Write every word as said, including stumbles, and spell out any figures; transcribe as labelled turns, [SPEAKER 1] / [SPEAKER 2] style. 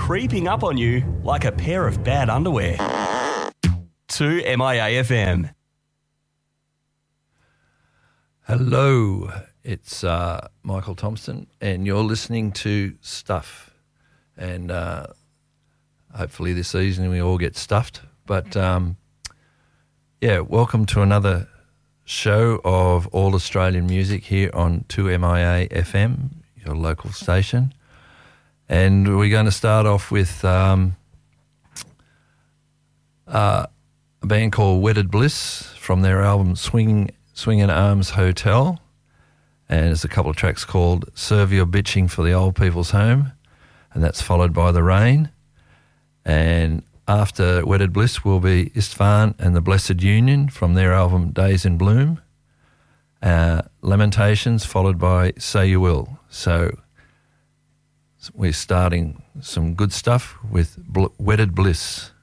[SPEAKER 1] creeping up on you like a pair of bad underwear. two M I A F M.
[SPEAKER 2] Hello, it's uh, Michael Thompson, and you're listening to Stuff. And uh, hopefully this season we all get stuffed. But, um, yeah, welcome to another show of All Australian Music here on two M I A F M, your local station. And we're going to start off with um, uh, a band called Wedded Bliss from their album Swing Swingin' Arms Hotel, and there's a couple of tracks called Serve Your Bitching for the Old People's Home, and that's followed by The Rain. And after Wedded Bliss will be Istvan and the Blessed Union from their album Days in Bloom, uh, Lamentations, followed by Say You Will. So we're starting some good stuff with Bl- Wedded Bliss.